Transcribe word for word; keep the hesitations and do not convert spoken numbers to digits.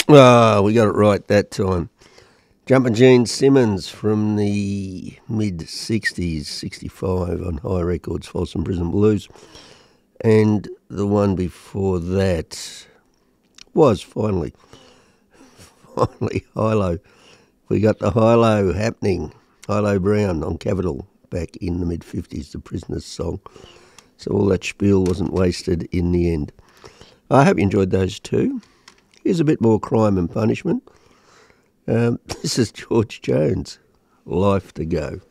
Ah, we got it right that time. Jumpin' Gene Simmons from the mid sixties, sixty-five on High Records, Folsom Prison Blues. And the one before that was finally, finally Hilo. We got the Hilo happening. Hilo Brown on Capitol back in the mid fifties, the Prisoner's song. So all that spiel wasn't wasted in the end. I hope you enjoyed those two. Here's a bit more Crime and Punishment. Um, this is George Jones, Life to Go.